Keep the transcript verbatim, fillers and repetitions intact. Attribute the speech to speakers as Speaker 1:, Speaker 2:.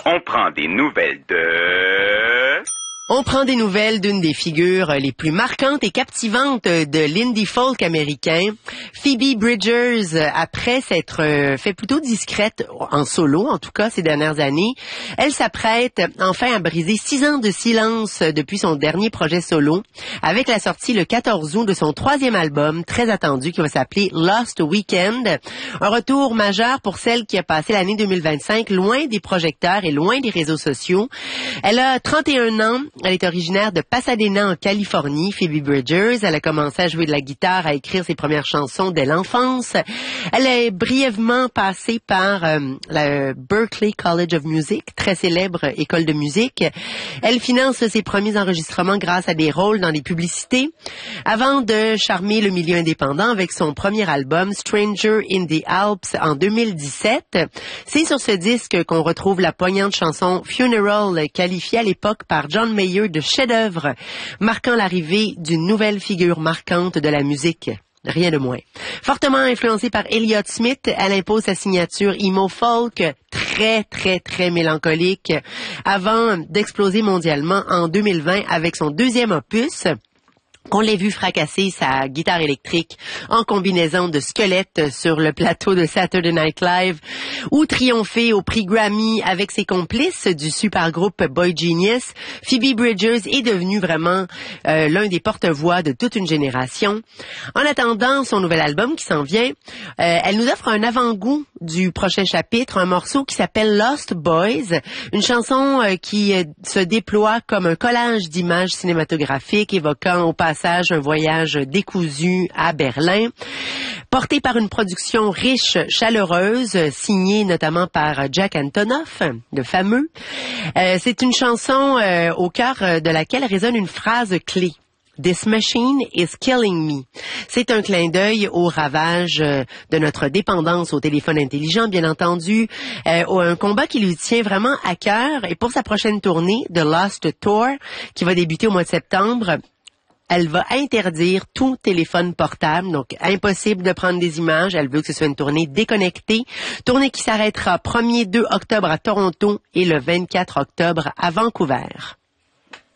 Speaker 1: On prend des nouvelles de...
Speaker 2: On prend des nouvelles d'une des figures les plus marquantes et captivantes de l'indie folk américain, Phoebe Bridgers. Après s'être fait plutôt discrète en solo, en tout cas ces dernières années, elle s'apprête enfin à briser six ans de silence depuis son dernier projet solo, avec la sortie le quatorze août de son troisième album, très attendu, qui va s'appeler Lost Weekend. Un retour majeur pour celle qui a passé l'année deux mille vingt-cinq loin des projecteurs et loin des réseaux sociaux. Elle a trente et un ans. Elle est originaire de Pasadena, en Californie, Phoebe Bridgers. Elle a commencé à jouer de la guitare, à écrire ses premières chansons dès l'enfance. Elle est brièvement passée par euh, la Berklee College of Music, très célèbre école de musique. Elle finance ses premiers enregistrements grâce à des rôles dans les publicités, avant de charmer le milieu indépendant avec son premier album, Stranger in the Alps, en deux mille dix-sept. C'est sur ce disque qu'on retrouve la poignante chanson Funeral, qualifiée à l'époque par John Mayer de chef-d'œuvre, marquant l'arrivée d'une nouvelle figure marquante de la musique. Rien de moins. Fortement influencée par Elliott Smith, elle impose sa signature emo folk très, très, très mélancolique avant d'exploser mondialement en deux mille vingt avec son deuxième opus. On l'a vu fracasser sa guitare électrique en combinaison de squelette sur le plateau de Saturday Night Live, ou triompher au prix Grammy avec ses complices du super groupe Boy Genius. Phoebe Bridgers est devenue vraiment euh, l'un des porte-voix de toute une génération. En attendant son nouvel album qui s'en vient, euh, elle nous offre un avant-goût du prochain chapitre, un morceau qui s'appelle Lost Boys, une chanson euh, qui euh, se déploie comme un collage d'images cinématographiques évoquant au passage un voyage décousu à Berlin, porté par une production riche, chaleureuse, signée notamment par Jack Antonoff, le fameux. Euh, c'est une chanson euh, au cœur de laquelle résonne une phrase clé. This machine is killing me. C'est un clin d'œil au ravage de notre dépendance au téléphone intelligent, bien entendu, euh, un combat qui lui tient vraiment à cœur. Et pour sa prochaine tournée, The Lost Tour, qui va débuter au mois de septembre, elle va interdire tout téléphone portable, donc impossible de prendre des images. Elle veut que ce soit une tournée déconnectée. Tournée qui s'arrêtera premier deux octobre à Toronto et le vingt-quatre octobre à Vancouver.